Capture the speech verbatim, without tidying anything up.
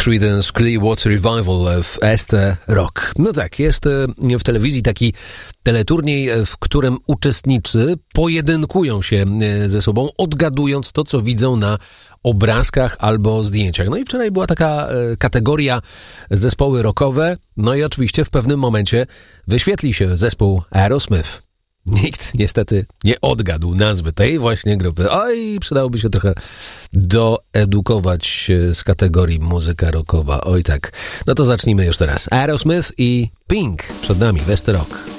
Creedence Clearwater Revival w S T Rock. No tak, jest w telewizji taki teleturniej, w którym uczestnicy pojedynkują się ze sobą, odgadując to, co widzą na obrazkach albo zdjęciach. No i wczoraj była taka kategoria zespoły rockowe, no i oczywiście w pewnym momencie wyświetli się zespół Aerosmith. Nikt niestety nie odgadł nazwy tej właśnie grupy. Oj, przydałoby się trochę doedukować z kategorii muzyka rockowa. Oj tak. No to zacznijmy już teraz. Aerosmith i Pink przed nami, West Rock.